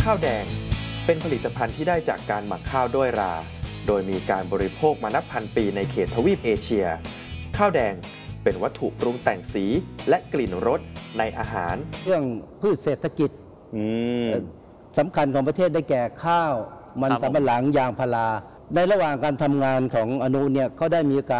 ข้าวแดงเป็นผลิตภัณฑ์ที่ได้จากการหมักข้าวด้วยราโดยมีการบริโภคมานับพันปีในเขตทวีปเอเชียข้าวแดงเป็นวัตถุปรุงแต่งสีและกลิ่นรสในอาหารเรื่องพืชเศรษฐกิจสำคัญของประเทศได้แก่ข้าวมันสำปะหลังยางพาราในระหว่างการทำงานของอนุเนี่ยเขาได้มีการ